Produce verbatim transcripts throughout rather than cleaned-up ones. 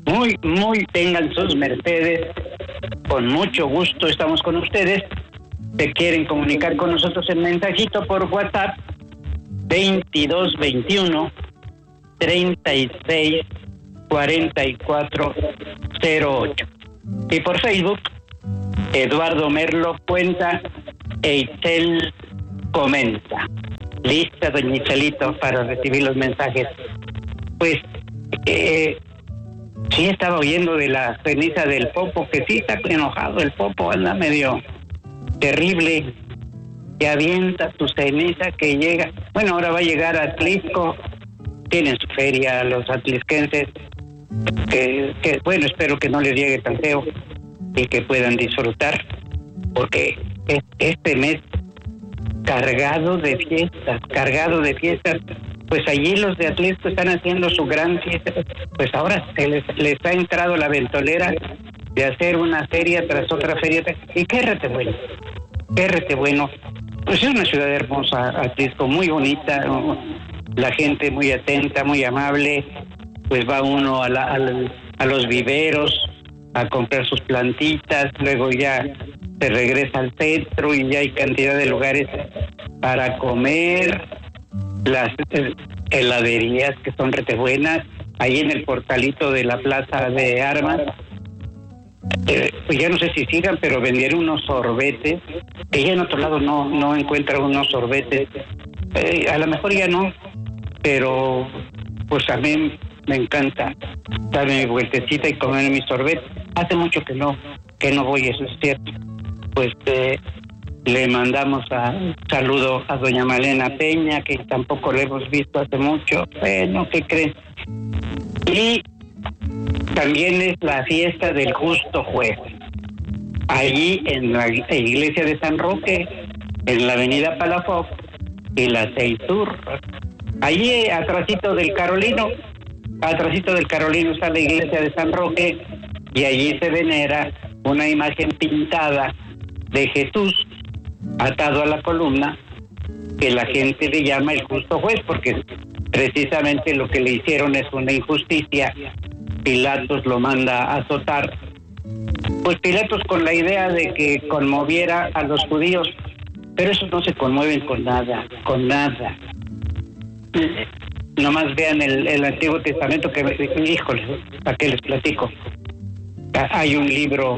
Muy, muy tengan sus mercedes. Con mucho gusto estamos con ustedes. Se quieren comunicar con nosotros en mensajito por WhatsApp veintidós veintiuno treinta y seis cuarenta y cuatro cero ocho. Y por Facebook, Eduardo Merlo cuenta e Itzel comenta. Lista, doña Itzelito, para recibir los mensajes. Pues, eh, sí estaba oyendo de la ceniza del Popo, que sí está enojado el Popo, anda medio terrible, que avienta su ceniza que llega. Bueno, ahora va a llegar a Atlisco, tienen su feria los atlisquenses, que, que bueno, espero que no les llegue tan feo y que puedan disfrutar, porque es, este mes cargado de fiestas, cargado de fiestas. Pues allí los de Atlisco están haciendo su gran fiesta. Pues ahora se les, les ha entrado la ventolera de hacer una feria tras otra feria. Y qué rete bueno, qué rete bueno. Pues es una ciudad hermosa, Atlisco, muy bonita, la gente muy atenta, muy amable. Pues va uno a, la, a, la, a los viveros a comprar sus plantitas, luego ya se regresa al centro y ya hay cantidad de lugares para comer. Las heladerías que son rete buenas, ahí en el portalito de la Plaza de Armas, eh, pues ya no sé si sigan, pero vendieron unos sorbetes, que ya en otro lado no, no encuentran unos sorbetes, eh, a lo mejor ya no, pero pues a mí me encanta darme mi vueltecita y comer mi sorbete. Hace mucho que no, que no voy, eso es cierto. Pues eh, le mandamos a, un saludo a doña Malena Peña, que tampoco le hemos visto hace mucho. Bueno, ¿qué creen? Y también es la fiesta del Justo Juez, allí en la iglesia de San Roque, en la avenida Palafox y la seis Sur. Allí, atrásito del Carolino, atrásito del Carolino está la iglesia de San Roque, y allí se venera una imagen pintada de Jesús atado a la columna, que la gente le llama el Justo Juez, porque precisamente lo que le hicieron es una injusticia. Pilatos lo manda a azotar. Pues Pilatos con la idea de que conmoviera a los judíos, pero esos no se conmueven con nada, con nada. Nomás vean el, el Antiguo Testamento, que, híjole, ¿para qué les platico? Hay un libro,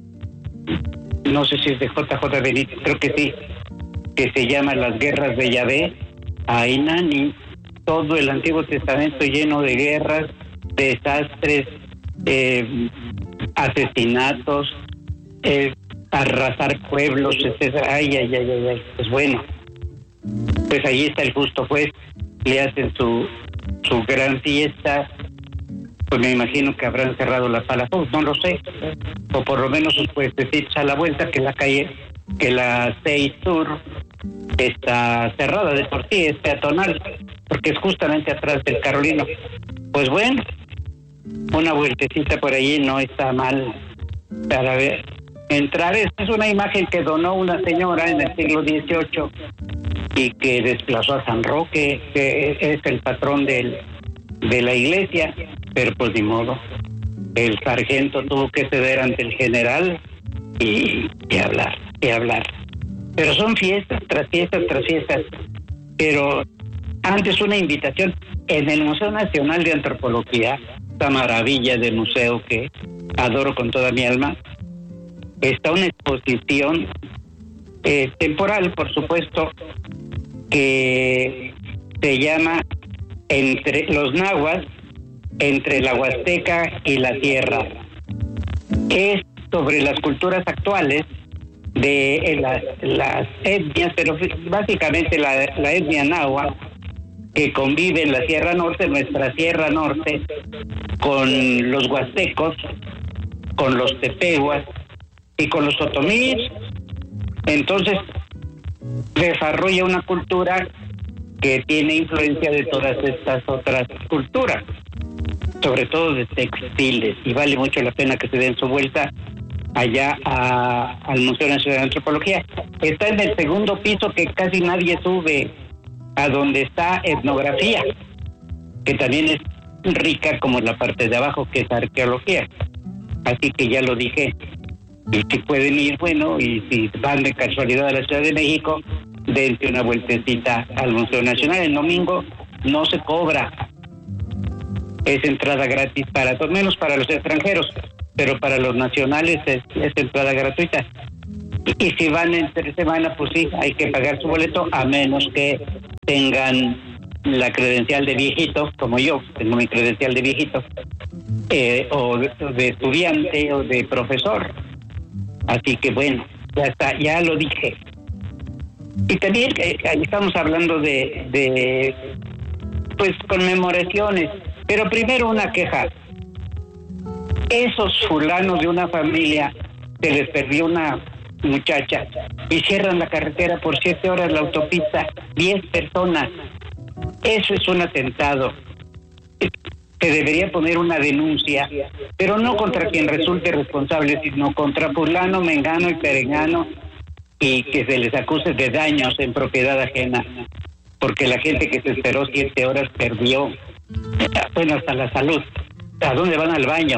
no sé si es de J J Benítez, creo que sí, que se llama Las Guerras de Yahvé. Ahí Nani, todo el Antiguo Testamento lleno de guerras, desastres, eh, asesinatos, eh, arrasar pueblos, etcétera. Ay, ay, ay, ay, ay. Pues bueno, pues ahí está el Justo Juez, le hacen su su gran fiesta. Pues me imagino que habrán cerrado la Palafox, no lo sé, o por lo menos sus puestecitos a la vuelta, que la calle, que la seis Sur está cerrada de por sí, es peatonal, porque es justamente atrás del Carolino. Pues bueno, una vueltecita por allí no está mal para ver, entrar. Esta es una imagen que donó una señora en el siglo dieciocho y que desplazó a San Roque, que es el patrón del, de la iglesia, pero pues ni modo. El sargento tuvo que ceder ante el general y, y hablar, y hablar. Pero son fiestas tras fiestas tras fiestas. Pero antes una invitación en el Museo Nacional de Antropología, esta maravilla de museo que adoro con toda mi alma, está una exposición eh, temporal, por supuesto, que se llama Entre los Nahuas, entre la Huasteca y la Tierra. Es sobre las culturas actuales de las, las etnias, pero básicamente la, la etnia nahua, que convive en la Sierra Norte, nuestra Sierra Norte, con los huastecos, con los tepehuas y con los otomíes. Entonces desarrolla una cultura que tiene influencia de todas estas otras culturas, sobre todo de textiles, y vale mucho la pena que se den su vuelta allá a, al Museo Nacional de Antropología. Está en el segundo piso, que casi nadie sube, a donde está etnografía, que también es rica como la parte de abajo, que es arqueología. Así que ya lo dije. Y si pueden ir, bueno, y si van de casualidad a la Ciudad de México, dense una vueltecita al Museo Nacional. El domingo no se cobra, es entrada gratis para todos, menos para los extranjeros, pero para los nacionales es, es entrada gratuita. Y, y si van entre semana, pues sí, hay que pagar su boleto, a menos que tengan la credencial de viejito, como yo, tengo mi credencial de viejito, eh, o de, de estudiante o de profesor. Así que bueno, ya está, ya lo dije. Y también eh, estamos hablando de, de, pues, conmemoraciones. Pero primero una queja. Esos fulanos de una familia, se les perdió una muchacha y cierran la carretera por siete horas, la autopista, diez personas. Eso es un atentado. Se debería poner una denuncia, pero no contra quien resulte responsable, sino contra fulano, mengano y perengano, y que se les acuse de daños en propiedad ajena, porque la gente que se esperó siete horas perdió, bueno, hasta la salud. ¿A dónde van al baño?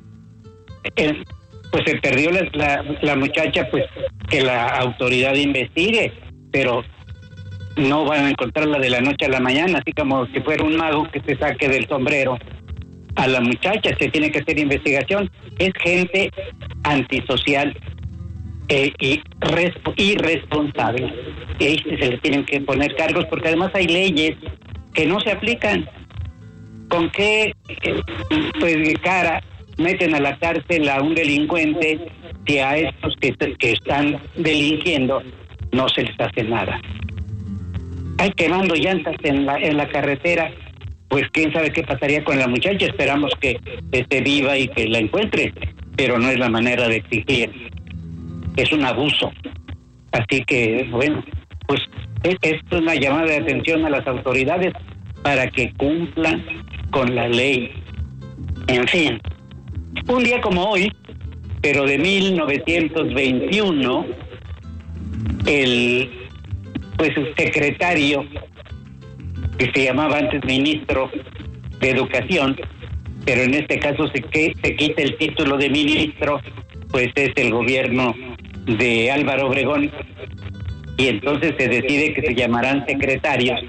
Eh, pues se perdió la, la, la muchacha, pues que la autoridad investigue, pero no van a encontrarla de la noche a la mañana, así como si fuera un mago que se saque del sombrero a la muchacha. Se tiene que hacer investigación. Es gente antisocial eh, y res, irresponsable. Y ahí se le tienen que poner cargos, porque además hay leyes que no se aplican. ¿Con qué eh, pues cara meten a la cárcel a un delincuente si a estos que, que están delinquiendo no se les hace nada? Hay quemando llantas en la en la carretera, pues quién sabe qué pasaría con la muchacha. Esperamos que esté viva y que la encuentre, pero no es la manera de exigir. Es un abuso. Así que, bueno, pues es, es una llamada de atención a las autoridades para que cumplan con la ley. En fin, un día como hoy, pero de mil novecientos veintiuno, el pues el secretario, que se llamaba antes ministro de Educación, pero en este caso se, que, se quita el título de ministro, pues es el gobierno de Álvaro Obregón, y entonces se decide que se llamarán secretarios.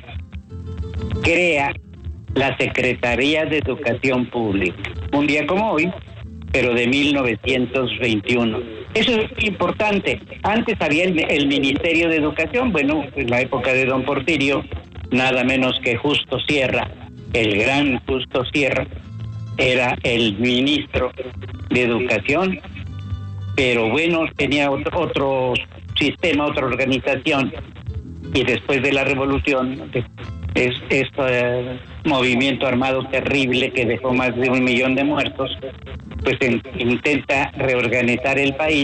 Crea la Secretaría de Educación Pública, un día como hoy, pero de mil novecientos veintiuno. Eso es importante. Antes había el, el Ministerio de Educación, bueno, en la época de don Porfirio, nada menos que Justo Sierra, el gran Justo Sierra, era el ministro de Educación, pero bueno, tenía otro, otro sistema, otra organización, y después de la revolución, es este movimiento armado terrible que dejó más de un millón de muertos, pues en, intenta reorganizar el país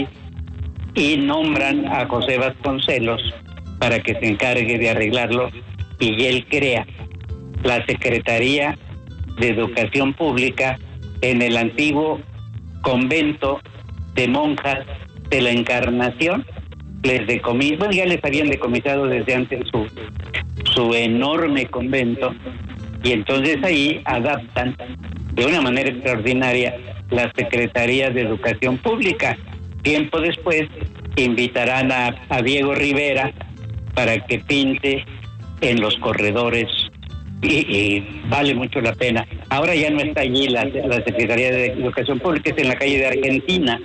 y nombran a José Vasconcelos para que se encargue de arreglarlo, y él crea la Secretaría de Educación Pública en el antiguo convento de monjas de la Encarnación. Les decomisó, bueno, ya les habían decomisado desde antes su, su enorme convento, y entonces ahí adaptan de una manera extraordinaria la Secretaría de Educación Pública. Tiempo después invitarán a, a Diego Rivera para que pinte en los corredores, y, y vale mucho la pena. Ahora ya no está allí la, la Secretaría de Educación Pública, es en la calle de Argentina,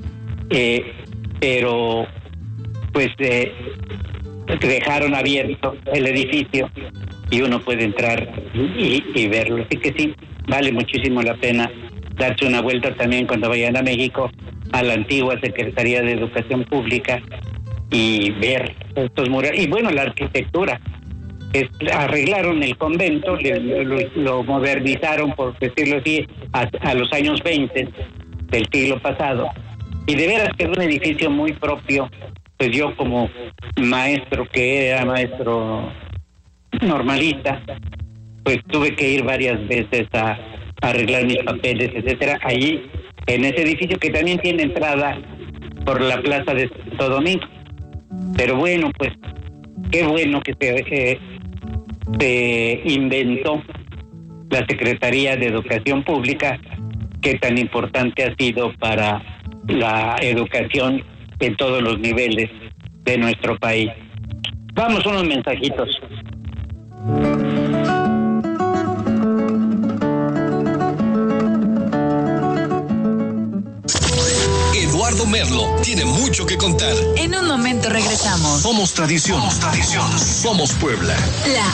eh, pero pues eh, dejaron abierto el edificio y uno puede entrar y, y verlo. Así que sí, vale muchísimo la pena darse una vuelta también cuando vayan a México a la antigua Secretaría de Educación Pública y ver estos murales. Y bueno, la arquitectura. Es, arreglaron el convento, le, lo, lo modernizaron, por decirlo así, a, a los años veinte del siglo pasado. Y de veras que es un edificio muy propio. Pues yo, como maestro, que era maestro normalista, pues tuve que ir varias veces a, a arreglar mis papeles, etcétera, allí en ese edificio, que también tiene entrada por la plaza de Santo Domingo. Pero bueno, pues qué bueno que se, eh, se inventó la Secretaría de Educación Pública, que tan importante ha sido para la educación en todos los niveles de nuestro país. Vamos unos mensajitos. Eduardo Merlo tiene mucho que contar. En un momento regresamos. Somos tradición. Somos tradición. Somos Puebla. La